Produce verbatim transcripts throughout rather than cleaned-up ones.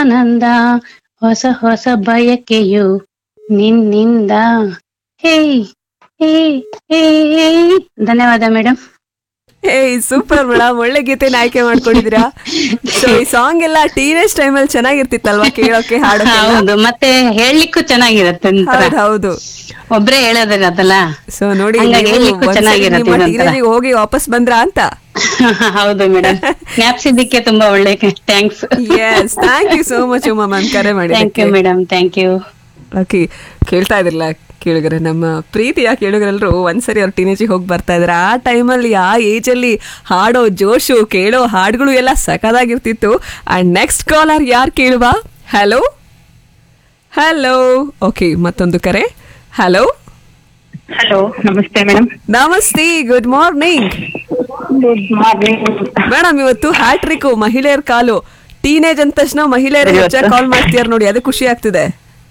ಆನಂದ, ಹೊಸ ಹೊಸ ಬಯಕೆಯು ನಿನ್ನಿಂದ. ಹೇ ಹೇ ಹೇ. ಧನ್ಯವಾದ ಮೇಡಮ್. ಏಯ್ ಸೂಪರ್ ಮೇಡಮ್, ಒಳ್ಳೆ ಗೀತೆನ ಆಯ್ಕೆ ಮಾಡ್ಕೊಂಡಿದ್ದೀರಾ. ಸೊ ಈ ಸಾಂಗ್ ಎಲ್ಲ ಟೀನೇಜ್ ಟೈಮಲ್ಲಿ ಚೆನ್ನಾಗಿರ್ತಿತ್ತಲ್ವಾ ಕೇಳೋಕೆ, ಹಾಡೋಕೆ? ಹೌದು, ಮತ್ತೆ ಹೇಳಲಿಕ್ಕೂ ಚೆನ್ನಾಗಿರತ್ತೆ. ಹೌದು ಹೌದು, ಒಬ್ರೇ ಹೇಳೋದಿರತ್ತಲ್ಲ. ಸೊ ನೋಡಿ, ಹಂಗಾಗಿ ಹೇಳಲಿಕ್ಕೂ ಚೆನ್ನಾಗಿರತ್ತೆ ಒಂಥರ. ಹೋಗಿ ವಾಪಸ್ ಬಂದ್ರಾ ಅಂತ? ಹೌದು ಮೇಡಮ್, ಜ್ಞಾಪಿಸಿದ್ದಕ್ಕೆ ತುಂಬಾ ಒಳ್ಳೆ thanks. S, thank you so much Uma ma'am, ಕರೆ ಮಾಡಿ. Thank you madam, thank you. Okay, ಕೇಳ್ತಾ ಇದ್ರಲ್ಲ ಕೇಳಿದ್ರೆ, ನಮ್ಮ ಪ್ರೀತಿಯ ಕೇಳುಗರೆಲ್ಲರೂ ಒಂದ್ಸರಿ ಅವ್ರ ಟೀನೇಜಿಗೆ ಹೋಗಿ ಬರ್ತಾ ಇದ್ದಾರೆ. ಆ ಟೈಮಲ್ಲಿ, ಆ ಏಜಲ್ಲಿ ಹಾಡೋ ಜೋಶು, ಕೇಳೋ ಹಾಡುಗಳು ಎಲ್ಲ ಸಖತ್ತಾಗಿರ್ತಿತ್ತು. ಆ್ಯಂಡ್ ನೆಕ್ಸ್ಟ್ ಕಾಲರ್ ಯಾರು ಕೇಳುವ? Hello hello. ಓಕೆ, ಮತ್ತೊಂದು ಕರೆ. ಹಲೋ ಹಲೋ, ನಮಸ್ತೆ ಮೇಡಮ್. ನಮಸ್ತೆ, good morning. Good morning madam, ಇವತ್ತು ಹ್ಯಾಟ್ರಿಕ್ ಮಹಿಳೆಯರ ಕಾಲು. ಟೀನೇಜ್ ಅಂದ ತಕ್ಷಣ ಮಹಿಳೆಯರು ಹೆಚ್ಚಾಗಿ ಕಾಲ್ ಮಾಡ್ತೀಯಾರ ನೋಡಿ, ಅದು ಖುಷಿ ಆಗ್ತಿದೆ.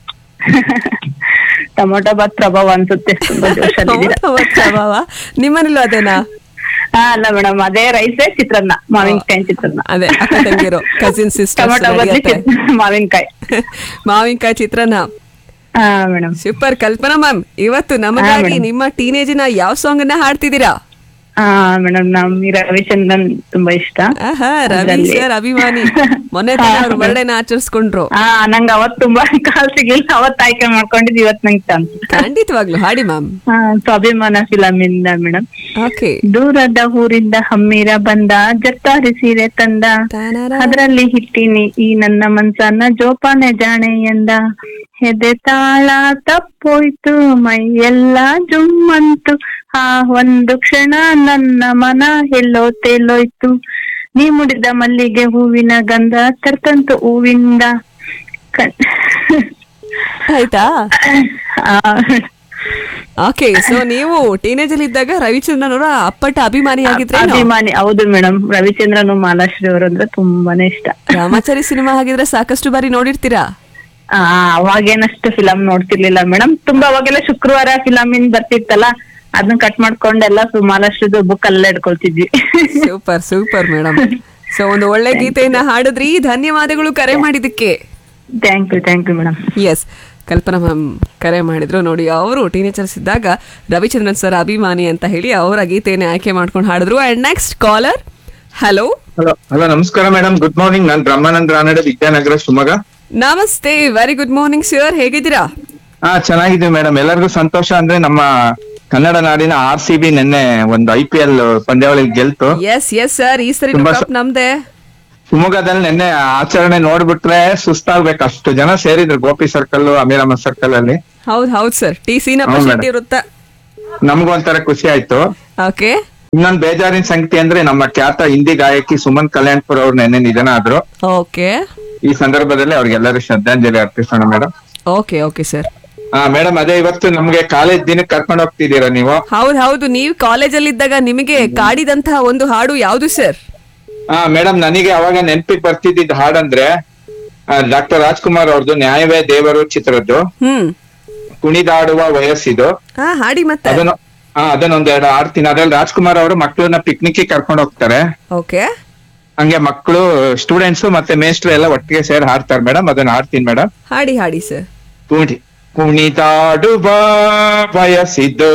ಟೊಮೊಟೊ ಬಾತ್ ಪ್ರಭಾವ ಅನ್ಸುತ್ತೆ. ಪ್ರಭಾವ ನಿಮ್ಮನೇಲೂ ಅದೇನಾ? ಹಾ, ಅಲ್ಲ ಮೇಡಮ್, ಅದೇ ರೈಸೇ ಚಿತ್ರಾನ್ನ, ಮಾವಿನಕಾಯಿ ಚಿತ್ರಾನ್ನ. ಅದೇ ಅಕ್ಕ ತಂಗಿರೋ ಕಸಿನ್ ಸಿಸ್ಟರ್. ಟೊಮೊಟೊ ಬದ್ಲಿ ಮಾವಿನಕಾಯಿ ಮಾವಿನಕಾಯಿ ಚಿತ್ರಾನ್ನ. ಹಾ ಮೇಡಮ್. ಸೂಪರ್. ಕಲ್ಪನಾ ಮ್ಯಾಮ್, ಇವತ್ತು ನಮಗಾಗಿ ನಿಮ್ಮ ಟೀನೇಜಿನ ಯಾವ ಸಾಂಗ್ ಅನ್ನ ಹಾಡ್ತಿದ್ದೀರಾ? ಹಾ ಮೇಡಮ್, ನಮ್ಗೆ ರವಿಚಂದ್ರನ್ ತುಂಬಾ ಇಷ್ಟ. ರವಿ ಸರ್ ಅಭಿಮಾನಿ. ಮೊನ್ನೆ ಅವ್ರ ಬರ್ಡೇನ ಆಚರಿಸ್ಕೊಂಡ್ರು. ಹಾ, ನಂಗೆ ಅವತ್ ತುಂಬಾ ಕಾಲ್ ಸಿಗ್ಲಿಲ್ಲ, ಅವತ್ ಆಯ್ಕೆ ಮಾಡ್ಕೊಂಡಿದ್ ಇವತ್ ನಂಗೆ ಚಾನ್ಸ್. ಖಂಡಿತವಾಗ್ಲು ಹಾಡಿ ಮ್ಯಾಮ್. ಹಾ, ಸ್ವಾಭಿಮಾನ ಫಿಲಮ್ ಇಂದ ಮೇಡಮ್. ಓಕೆ. ದೂರದ ಊರಿಂದ ಹಮ್ಮಿರ ಬಂದ, ಜತ್ತಾರಿ ಸೀರೆ ತಂದ, ಅದ್ರಲ್ಲಿ ಹಿಟ್ಟಿನಿ ಈ ನನ್ನ ಮನ್ಸನ್ನ ಜೋಪಾನೆ ಜಾಣೆ ಎಂದ. ಎದೆ ತಾಳ ತಪ್ಪೋಯ್ತು, ಮೈ ಎಲ್ಲ ಜುಮ್ಮಂತು, ಆ ಒಂದು ಕ್ಷಣ ನನ್ನ ಮನ ಎಲ್ಲೋ ತೇಲೋಯ್ತು. ನೀ ಮುಡಿದ ಮಲ್ಲಿಗೆ ಹೂವಿನ ಗಂಧ ತರ್ತಂತು ಹೂವಿಂದ. ಆಯ್ತಾ? ಓಕೆ, ಸೊ ನೀವು ಟೀನೇಜ್ ಅಲ್ಲಿ ಇದ್ದಾಗ ರವಿಚಂದ್ರನ್ ಅವರ ಅಪ್ಪಟ ಅಭಿಮಾನಿ ಆಗಿದ್ರೆ? ಅಭಿಮಾನಿ, ಹೌದು ಮೇಡಮ್. ರವಿಚಂದ್ರನ್, ಮಾಲಾಶ್ರೀ ಅವರು ಅಂದ್ರೆ ತುಂಬಾನೇ ಇಷ್ಟ. ರಾಮಾಚಾರಿ ಸಿನಿಮಾ ಹಾಗಿದ್ರೆ ಸಾಕಷ್ಟು ಬಾರಿ ನೋಡಿರ್ತೀರಾ? ಆ ಅವಾಗೇನಷ್ಟು ಫಿಲಮ್ ನೋಡ್ತಿರ್ಲಿಲ್ಲ ಮೇಡಮ್. ತುಂಬಾ ಅವಾಗೆಲ್ಲ ಶುಕ್ರವಾರ ಫಿಲಮ್ ಇನ್ ಬರ್ತಿತ್ತಲ್ಲ, ಅದನ್ನ ಕಟ್ ಮಾಡ್ಕೊಂಡೆಲ್ಲ ಮಾಲಾಶ್ರೀದು ಬುಕ್ ಅಲ್ಲೇ ಇಟ್ಕೊಳ್ತಿದ್ವಿ. Super super madam. ಸೊ ಒಂದು ಒಳ್ಳೆ ಗೀತೆಯನ್ನ ಹಾಡಿದ್ರಿ. ಧನ್ಯವಾದಗಳು ಕರೆ ಮಾಡಿದಕ್ಕೆ. Thank you thank you madam. S, Kalpana ma'am ಕರೆ ಮಾಡಿದ್ರು ನೋಡಿ. ಅವರು ಟೀನೇಜರ್ಸ್ ಇದ್ದಾಗ ರವಿಚಂದ್ರನ್ ಸರ್ ಅಭಿಮಾನಿ ಅಂತ ಹೇಳಿ ಅವರ ಗೀತೆಯನ್ನ ಆಯ್ಕೆ ಮಾಡ್ಕೊಂಡು ಹಾಡಿದ್ರು. And next collar. Hello hello hello ನಮಸ್ಕಾರ ಮೇಡಮ್, ಗುಡ್ ಮಾರ್ನಿಂಗ್. ನಾನು ಬ್ರಹ್ಮಾನಂದ್ ರಾನಡೆ, ವಿದ್ಯಾನಗರ, ಶಿವಮೊಗ್ಗ. ನಮಸ್ತೆ, ವೆರಿ ಗುಡ್ ಮಾರ್ನಿಂಗ್ ಸರ್, ಹೇಗಿದ್ದೀರಾ? ಹಾ, ಚೆನ್ನಾಗಿದ್ದೀವಿ ಮೇಡಮ್. ಎಲ್ಲರಿಗೂ ಸಂತೋಷ. ಅಂದ್ರೆ ನಮ್ಮ ಕನ್ನಡ ನಾಡಿನ ಆರ್ ಸಿ ಬಿ ನಿನ್ನೆ ಒಂದು ಐ ಪಿ ಎಲ್ ಪಂದ್ಯಾವಳಿ ಗೆಲ್ತು. ಎಸ್ ಎಸ್ ಸರ್, ಈ ಸರಿ ನಮ್ದೆ. ಶಿವಮೊಗ್ಗದಲ್ಲಿ ನಿನ್ನೆ ಆಚರಣೆ ನೋಡ್ಬಿಟ್ರೆ ಸುಸ್ತಾಗ್ಬೇಕು, ಅಷ್ಟು ಜನ ಸೇರಿದ್ರು ಗೋಪಿ ಸರ್ಕಲ್, ಅಮೀರ್ ಅಹಮದ್ ಸರ್ಕಲ್ ಅಲ್ಲಿ. ಹೌದ್ ಹೌದ್ ಸರ್, ಟಿ ಸೀನಪ್ಪ ಶೆಟ್ಟಿ ಇರುತ್ತ. ನಮಗೂ ಒಂಥರ ಖುಷಿ ಆಯ್ತು. ಓಕೆ. ಇನ್ನೊಂದ್ ಬೇಜಾರಿನ ಸಂಗತಿ ಅಂದ್ರೆ ನಮ್ಮ ಖ್ಯಾತ ಹಿಂದಿ ಗಾಯಕಿ ಸುಮನ್ ಕಲ್ಯಾಣ್ಪುರ್ ಅವ್ರು ನಿನ್ನೆ ನಿಧನ ಆದ್ರು. ಓಕೆ. ಈ ಸಂದರ್ಭದಲ್ಲಿ ಅವ್ರಿಗೆಲ್ಲರೂ ಶ್ರದ್ಧಾಂಜಲಿ ಅರ್ಪಿಸೋಣ ಮೇಡಮ್. Okay okay sir. ಹಾ ಮೇಡಮ್, ಅದೇ ಇವತ್ತು ನಮ್ಗೆ ಕಾಲೇಜ್ ದಿನಕ್ಕೆ ಕರ್ಕೊಂಡು ಹೋಗ್ತಿದ್ದೀರಾ ನೀವು? ಹೌದ್ ಹೌದು, ನೀವು ಕಾಲೇಜಲ್ಲಿ ಇದ್ದಾಗ ನಿಮಗೆ ಕಾಡಿದಂತಹ ಒಂದು ಹಾಡು ಯಾವ್ದು ಸರ್? ಹಾ ಮೇಡಮ್, ನನಗೆ ಅವಾಗ ನೆನಪಿಗೆ ಬರ್ತಿದ್ದ ಹಾಡಂದ್ರೆ ಡಾಕ್ಟರ್ ರಾಜ್ಕುಮಾರ್ ಅವ್ರದ್ದು ನ್ಯಾಯವೇ ದೇವರು ಚಿತ್ರದ್ದು ಹ್ಮ್ ಕುಣಿದಾಡುವ ವಯಸ್ಸಿದು. ಹಾ, ಹಾಡಿ ಮತ್ತೆ. ಅದನ್ನು ಹಾ ಅದನ್ನೊಂದೆರಡು ಹಾಡ್ತೀನಿ. ಅದ್ರಲ್ಲಿ ರಾಜ್ಕುಮಾರ್ ಅವರು ಮಕ್ಕಳನ್ನ ಪಿಕ್ನಿಕ್ ಕರ್ಕೊಂಡು ಹೋಗ್ತಾರೆ. ಓಕೆ. ಹಂಗೆ ಮಕ್ಕಳು, ಸ್ಟೂಡೆಂಟ್ಸ್ ಮತ್ತೆ ಮೇಸ್ಟ್ರು ಎಲ್ಲ ಒಟ್ಟಿಗೆ ಸೇರಿ ಹಾಡ್ತಾರೆ ಮೇಡಮ್. ಅದನ್ನ ಹಾಡ್ತೀನಿ ಮೇಡಮ್. ಹಾಡಿ ಹಾಡಿ ಸರ್. ಕುಣಿ ಕುಣಿದಾಡುವ ವಯಸ್ಸಿದ್ದು,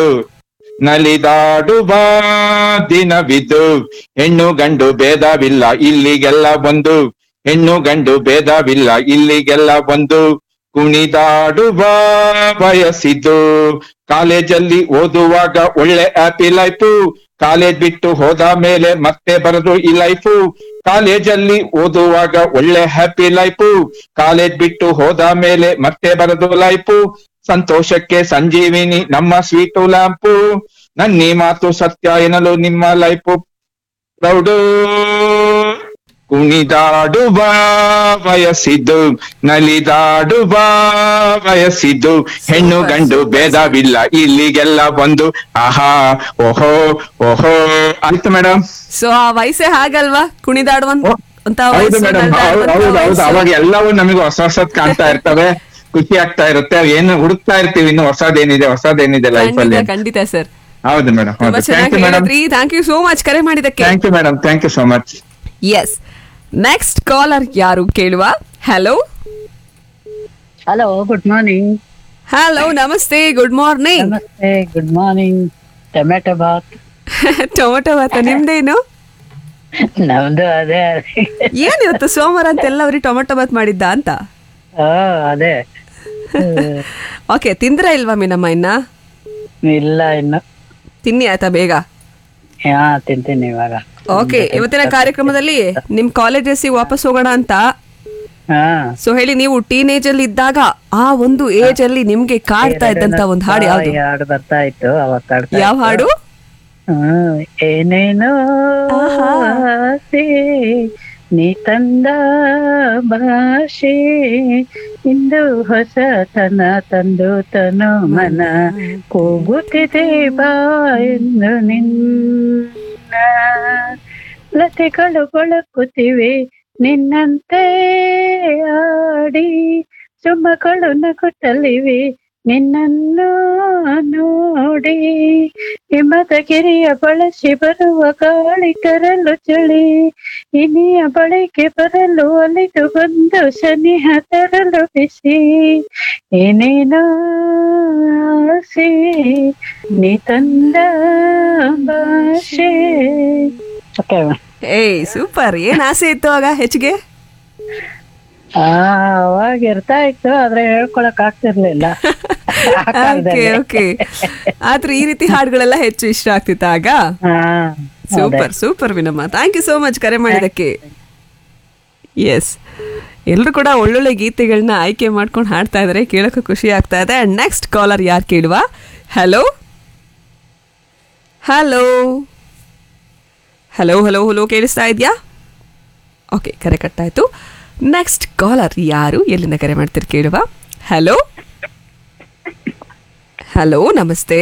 ನಲಿದಾಡುವ ದಿನವಿದ್ದು, ಹೆಣ್ಣು ಗಂಡು ಭೇದವಿಲ್ಲ ಇಲ್ಲಿಗೆಲ್ಲ ಬಂದು, ಹೆಣ್ಣು ಗಂಡು ಭೇದವಿಲ್ಲ ಇಲ್ಲಿಗೆಲ್ಲ ಬಂದು, ಕುಣಿದಾಡುವ ವಯಸ್ಸಿದ್ದು. ಕಾಲೇಜಲ್ಲಿ ಓದುವಾಗ ಒಳ್ಳೆ ಹ್ಯಾಪಿ ಲೈಫು, ಕಾಲೇಜ್ ಬಿಟ್ಟು ಹೋದ ಮೇಲೆ ಮತ್ತೆ ಬರೋದು ಈ ಲೈಫು. ಕಾಲೇಜಲ್ಲಿ ಓದುವಾಗ ಒಳ್ಳೆ ಹ್ಯಾಪಿ ಲೈಫು, ಕಾಲೇಜ್ ಬಿಟ್ಟು ಹೋದ ಮೇಲೆ ಮತ್ತೆ ಬರೋದು ಲೈಫು. ಸಂತೋಷಕ್ಕೆ ಸಂಜೀವಿನಿ ನಮ್ಮ ಸ್ವೀಟು ಲ್ಯಾಂಪು, ನನ್ನೀ ಮಾತು ಸತ್ಯ ಎನ್ನಲು ನಿಮ್ಮ ಲೈಫು ಪ್ರೌಡು. ಕುಣಿದಾಡುವ ವಯಸ್ಸಿದ್ದು, ನಲಿದಾಡುವ ವಯಸ್ಸಿದ್ದು, ಹೆಣ್ಣು ಗಂಡು ಭೇದವಿಲ್ಲ ಇಲ್ಲಿಗೆಲ್ಲ ಬಂದು. ಆಹಾ ಓಹೋ ಓಹೋ. ಆಯ್ತು ಮೇಡಮ್. ಸೊ ಆ ವಯಸ್ಸೇ ಹಾಗಲ್ವಾ, ಕುಣಿದಾಡುವಂತ. ಹೌದು ಮೇಡಮ್, ಹೌದು ಹೌದು. ಅವಾಗ ಎಲ್ಲವೂ ನಮಗೆ ಹೊಸ ಹೊಸದ್ ಕಾಣ್ತಾ ಇರ್ತವೆ, ಖುಷಿ ಆಗ್ತಾ ಇರುತ್ತೆ. ಏನು ಹುಡುಕ್ತಾ ಇರ್ತೀವಿ, ಇನ್ನು ಹೊಸದೇನಿದೆ ಹೊಸದೇನಿದೆ ಲೈಫ್ ಅಲ್ಲಿ. ಖಂಡಿತ ಸರ್. ಹೌದು madam. Thank you so much ಕರೆ ಮಾಡಿದಕ್ಕೆ. Thank you madam, thank you so much. S, next collar ಯಾರು ಕೇಳುವ? Hello hello good morning. Hello ನಮಸ್ತೆ ಗುಡ್ ಮಾರ್ನಿಂಗ್. ನಮಸ್ತೆ good morning. Tomato Baat. Tomato ಭಾತ ನಿಮ್ದೇನು? ನಮ್ದು ಅದೇ. ಏನ್ ಇವತ್ತು ಸೋಮವಾರ ಅಂತೆಲ್ಲ ಅವ್ರಿಗೆ ಟೊಮೊಟೊ ಬಾತ್ ಮಾಡಿದ್ದ ಅಂತ? ಆ, ಅದೇ. ಓಕೆ, ತಿಂದ್ರ ಇಲ್ವಾ ಮೀನಮ್ಮ ಇನ್ನ? ಇಲ್ಲ ಇನ್ನು. ತಿನ್ನಿ ಆಯ್ತಾ ಬೇಗ. ಹಾ ತಿಂತೀನಿ ಇವಾಗ. ಓಕೆ, ಇವತ್ತಿನ ಕಾರ್ಯಕ್ರಮದಲ್ಲಿ ನಿಮ್ ಕಾಲೇಜ್ ಗೆ ವಾಪಸ್ ಹೋಗೋಣ ಅಂತ. ಹಾ ಸೊ ಹೇಳಿ, ನೀವು ಟೀನೇಜ್ ಅಲ್ಲಿ ಇದ್ದಾಗ ಆ ಒಂದು ಏಜ್ ಅಲ್ಲಿ ನಿಮ್ಗೆ ಕಾಡ್ತಾ ಇದ್ದಂತ ಒಂದು ಹಾಡು ಯಾವ್ದು? ಹಾಡು ಬರ್ತಾ ಇತ್ತು ಅವಾಗ ಕಾಡ್ತಾ ಯಾವ ಇತ್ತು. ಹಾಡು? ಹ್ಮ್ ಏನೇನೋ ಆಸೆ ನೀ ತಂದ ಭಾಷೆ ಇಂದು ಹೊಸತನ ತಂದು ತನು ಮನ ಕೂಗುತ್ತಿದೆ ಬಾ ಎಂದು ನಿನ್ನ ಲತೆಗಳು ಕೊಳಕುತ್ತಿವೆ ನಿನ್ನಂತೆ ಆಡಿ ಸುಮ್ಮಗಳು ನಗುತ್ತಲಿವೆ ನಿನ್ನನ್ನು ನೋಡಿ ಹಿಮದ ಗಿರಿಯ ಬಳಸಿ ಬರುವ ಗಾಳಿ ತರಲು ಚಳಿ ಇನಿಯ ಬಳಿಗೆ ಬರಲು ಒಲಿದು ಬಂದು ಸನಿಹ ತರಲು ಬಿಸಿ ಏನೇನೋ ಆಸೆ ನೀ ತಂದ ಭಾಷೆ. ಓಕೆ, ಏಯ್ ಸೂಪರ್. ಏನ್ ಆಸೆ ಇತ್ತು ಆಗ ಹೆಚ್ಚಿಗೆ? ಆ ಅವಾಗ ಇರ್ತಾ ಇತ್ತು ಆದ್ರೆ ಹೇಳ್ಕೊಳಕ್ ಆಗ್ತಿರ್ಲಿಲ್ಲ. Okay okay. ಆದ್ರೆ ಈ ರೀತಿ ಹಾಡುಗಳೆಲ್ಲ ಹೆಚ್ಚು ಇಷ್ಟ ಆಗ್ತಿತ್ತ ಆಗ? Super super ವಿನಮ್ಮ, thank you so much ಕರೆ ಮಾಡಿದಕ್ಕೆ. ಎಸ್, ಎಲ್ರು ಕೂಡ ಒಳ್ಳೊಳ್ಳೆ ಗೀತೆಗಳನ್ನ ಆಯ್ಕೆ ಮಾಡ್ಕೊಂಡು ಹಾಡ್ತಾ ಇದಾರೆ, ಕೇಳೋಕೆ ಖುಷಿ ಆಗ್ತಾ ಇದೆ. ಅಂಡ್ ನೆಕ್ಸ್ಟ್ ಕಾಲರ್ ಯಾರು ಕೇಳುವ? Hello hello hello hello hello ಕೇಳಿಸ್ತಾ ಇದೆಯಾ? ಓಕೆ, ಕರೆ ಕಟ್ಟಾಯ್ತು. ನೆಕ್ಸ್ಟ್ ಕಾಲರ್ ಯಾರು, ಎಲ್ಲಿಂದ ಕರೆ ಮಾಡ್ತೀರಿ ಕೇಳುವ? ಹಲೋ ಹಲೋ ನಮಸ್ತೆ.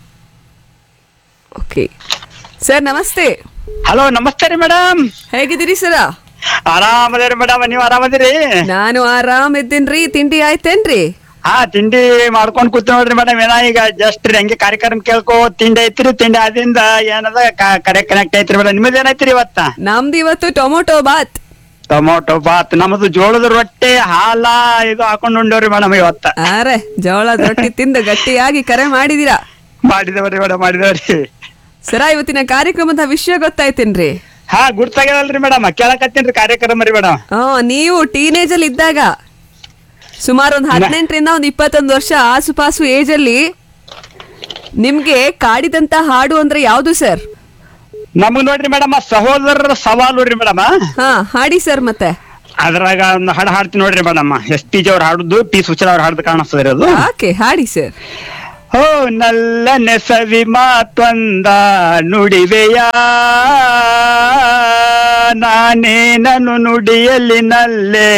ಓಕೆ ಸರ್ ನಮಸ್ತೆ. ಹಲೋ ನಮಸ್ತೆ ರೀ ಮೇಡಮ್. ಹೇಗಿದ್ದೀರಿ ಸರ? ಆರಾಮದೇರಿ ಮೇಡಮ್, ನೀವ್ ಆರಾಮದಿರಿ? ನಾನು ಆರಾಮ್ ಇದ್ದೀನ್ರಿ. ತಿಂಡಿ ಆಯ್ತೇನ್ರಿ? ಹಾ ತಿಂಡಿ ಮಾಡ್ಕೊಂಡ್ ಕೂತ್ ನೋಡ್ರಿ ಮೇಡಮ್. ಏನ ಈಗ ಜಸ್ಟ್ ರೀ ಹಂಗೆ ಕಾರ್ಯಕ್ರಮ ಕೇಳ್ಕೋ ತಿಂಡಿ ಐತ್ರಿ. ತಿಂಡಿ ಆದ್ರಿಂದ ಏನದ ಕರೆ ಕನೆಕ್ಟ್ ಐತ್ರಿ ಮೇಡಮ್. ನಿಮ್ಮದ್ ಏನೈತ್ರಿ ಇವತ್ತ? ನಮ್ದು ಇವತ್ತು ಟೊಮೊಟೊ ಬಾತ್. ಟೊಮೊಟೊ ಬಾತ್. ನಮ್ದು ಜೋಳದ ರೊಟ್ಟಿ ಹಾಲ ಇದು ಹಾಕೊಂಡ್ ಉಂಡವ್ರಿ ಮೇಡಮ್ ಇವತ್ತ. ಅರೆ, ಜೋಳದ ರೊಟ್ಟಿ ತಿಂದು ಗಟ್ಟಿಯಾಗಿ ಕರೆ ಮಾಡಿದೀರಾ? ಮಾಡಿದವ್ರಿ ಮೇಡಮ್, ಮಾಡಿದವ್ರಿ. ಸರ, ಇವತ್ತಿನ ಕಾರ್ಯಕ್ರಮದ ವಿಷಯ ಗೊತ್ತಾಯ್ತೇನ್ರಿ? ಹಾ ಗುರ್ತಾಗ್ಯದಲ್ರಿ ಮೇಡಮ್, ಕೇಳಕತ್ತೀನ್ರಿ ಕಾರ್ಯಕ್ರಮ ರೀ ಮೇಡಮ್. ಹಾ, ನೀವು ಟೀನೇಜ್ ಅಲ್ಲಿ ಇದ್ದಾಗ ಸುಮಾರು ಒಂದ್ ಹದಿನೆಂಟರಿಂದ ಒಂದ್ ಇಪ್ಪತ್ತೊಂದು ವರ್ಷ ಆಸುಪಾಸು ಏಜ್ ಅಲ್ಲಿ ನಿಮ್ಗೆ ಕಾಡಿದಂತ ಹಾಡು ಅಂದ್ರೆ ಯಾವ್ದು ಸರ್? ನಮಗ್ ನೋಡ್ರಿ ಮೇಡಮ್ ಸಹೋದರರ ಸವಾಲು ರೀ ಮೇಡಮ್. ಹಾ ಹಾಡಿ ಸರ್. ಮತ್ತೆ ಅದ್ರಾಗ ಒಂದು ಹಾಡು ಹಾಡ್ತೀನಿ ನೋಡ್ರಿ ಮೇಡಮ್. ಎಸ್ ಪಿ ಜಿ ಅವ್ರು ಹಾಡುದು, ಟಿ ಸುಚಲ ಅವ್ರು ಹಾಡ್ದು ಕಾಣಿಸ್ತದ್ರಿ ಅದು. ಓಕೆ, ಹಾಡಿ ಸರ್. ಓ ನಲ್ಲ ನೆಸವಿ ಮಾತೊಂದ ನುಡಿವೆಯ ನಾನೇ ನನ್ನು ನುಡಿಯಲ್ಲಿ ನಲ್ಲೆ